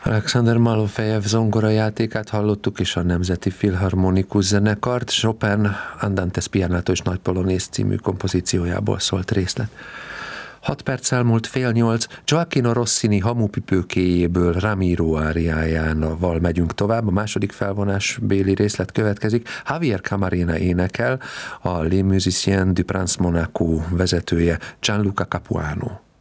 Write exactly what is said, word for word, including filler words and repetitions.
Alexander Malofejev zongorajátékát hallottuk, és a Nemzeti Filharmonikus Zenekart. Chopin Andante Spianato és Nagy Polonész című kompozíciójából szólt részlet. Hat perc elmúlt fél nyolc, Gioacchino Rossini Hamupipőkéjéből Ramiro áriájával megyünk tovább, a második felvonás béli részlet következik. Javier Camarena énekel, a Les Musiciens du Prince Monaco vezetője Gianluca Capuano.